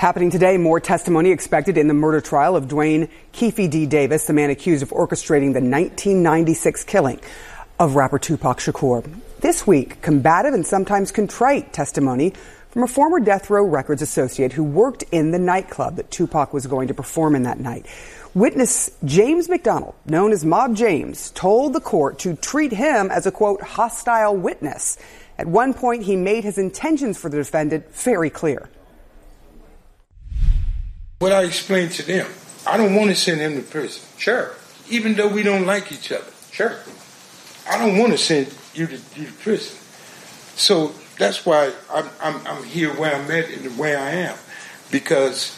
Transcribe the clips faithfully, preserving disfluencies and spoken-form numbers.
Happening today, more testimony expected in the murder trial of Duane Keffe D. Davis, the man accused of orchestrating the nineteen ninety-six killing of rapper Tupac Shakur. This week, combative and sometimes contrite testimony from a former Death Row Records associate who worked in the nightclub that Tupac was going to perform in that night. Witness James McDonald, known as Mob James, told the court to treat him as a, quote, hostile witness. At one point, he made his intentions for the defendant very clear. What I explained to them, I don't want to send him to prison. Sure. Even though we don't like each other. Sure. I don't want to send you to, you to prison. So that's why I'm, I'm, I'm here where I'm at and the way I am. Because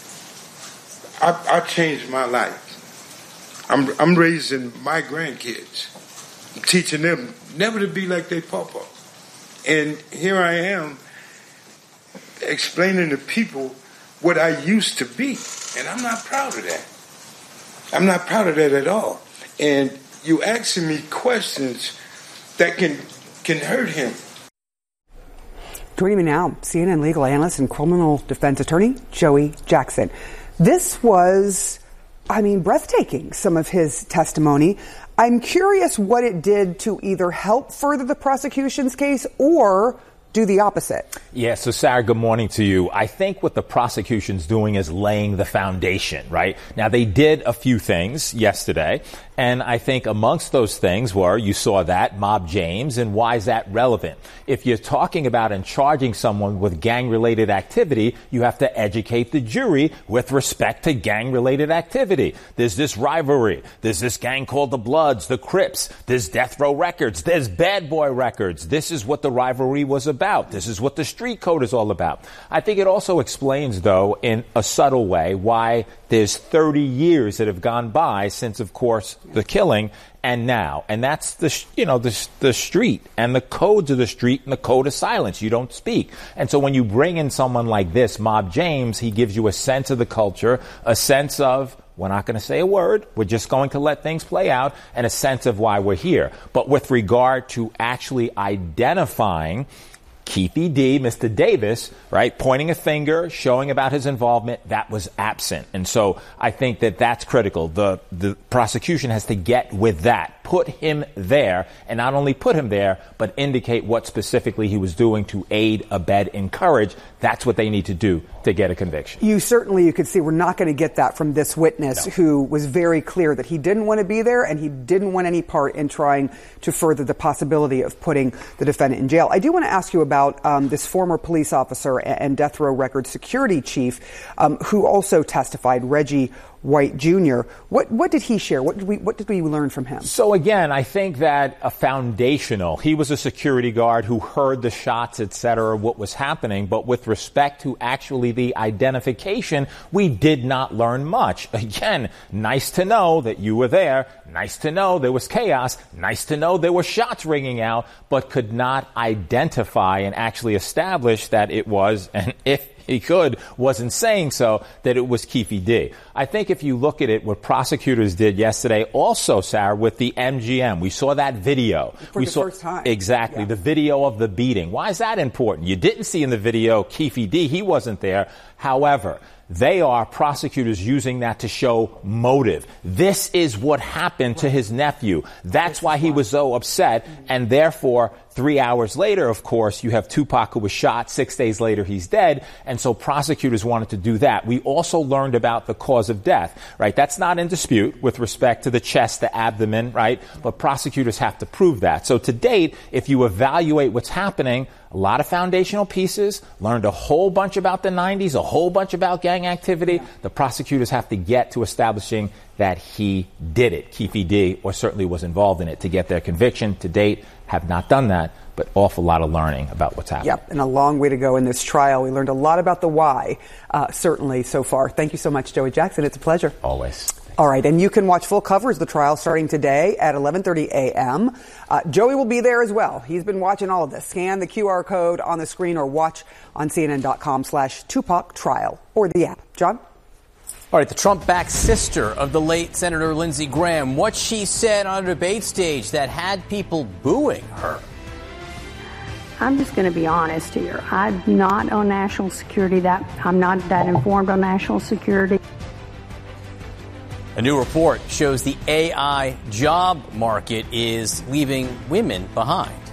I, I changed my life. I'm, I'm raising my grandkids. I'm teaching them never to be like their papa. And here I am explaining to people what I used to be. And I'm not proud of that. I'm not proud of that at all. And you asking me questions that can can hurt him. Joining me now, C N N legal analyst and criminal defense attorney, Joey Jackson. This was, I mean, breathtaking, some of his testimony. I'm curious what it did to either help further the prosecution's case or do the opposite. Yeah, so Sarah, good morning to you. I think what the prosecution's doing is laying the foundation, right? Now, they did a few things yesterday, and I think amongst those things were, you saw that, Mob James, and why is that relevant? If you're talking about and charging someone with gang-related activity, you have to educate the jury with respect to gang-related activity. There's this rivalry. There's this gang called the Bloods, the Crips. There's Death Row Records. There's Bad Boy Records. This is what the rivalry was about. About. This is what the street code is all about. I think it also explains, though, in a subtle way, why there's thirty years that have gone by since, of course, the killing and now. And that's the, you know, the, the street and the codes of the street and the code of silence. You don't speak. And so when you bring in someone like this, Mob James, he gives you a sense of the culture, a sense of, we're not going to say a word. We're just going to let things play out, and a sense of why we're here. But with regard to actually identifying Keffe D, Mister Davis, right, pointing a finger, showing about his involvement, that was absent. And so I think that that's critical. The the prosecution has to get with that, put him there, and not only put him there, but indicate what specifically he was doing to aid, abet, encourage. That's what they need to do to get a conviction. You certainly, you could see we're not going to get that from this witness no. who was very clear that he didn't want to be there and he didn't want any part in trying to further the possibility of putting the defendant in jail. I do want to ask you about um, this former police officer and, and Death Row Records security chief um, who also testified, Reggie White Junior What what did he share? What did we what did we learn from him? So again, I think that a foundational. He was a security guard who heard the shots, et cetera, what was happening. But with respect to actually the identification, we did not learn much. Again, nice to know that you were there. Nice to know there was chaos. Nice to know there were shots ringing out, but could not identify and actually establish that it was, and if he could, wasn't saying so, that it was Keffe D. I think if you look at it, what prosecutors did yesterday, also, Sarah, with the M G M, we saw that video. For we the saw, first time. Exactly, yeah. The video of the beating. Why is that important? You didn't see in the video Keffe D. He wasn't there. However, they are prosecutors using that to show motive. This is what happened to his nephew. That's why he was so upset. And therefore, three hours later, of course, you have Tupac who was shot. Six days later, he's dead. And so prosecutors wanted to do that. We also learned about the cause of death, right? That's not in dispute with respect to the chest, the abdomen, right? But prosecutors have to prove that. So to date, if you evaluate what's happening, a lot of foundational pieces, learned a whole bunch about the nineties, a whole bunch about gang activity. The prosecutors have to get to establishing that he did it, Keffe D, or certainly was involved in it to get their conviction. To date, have not done that, but awful lot of learning about what's happening. Yep, and a long way to go in this trial. We learned a lot about the why, uh, certainly so far. Thank you so much, Joey Jackson. It's a pleasure. Always. All right, and you can watch full coverage of the trial starting today at eleven thirty a.m. Uh, Joey will be there as well. He's been watching all of this. Scan the Q R code on the screen or watch on cnn.com slash Tupac trial or the app. John? All right, the Trump-backed sister of the late Senator Lindsey Graham, what she said on a debate stage that had people booing her. I'm just going to be honest here. I'm not on national security. That I'm not that informed on national security. A new report shows the A I job market is leaving women behind.